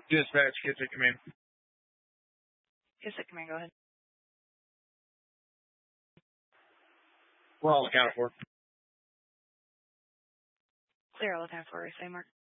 Dispatch, kids at command. Kids at command, go ahead. We're all accounted for. Clear all accounted for, say Mark.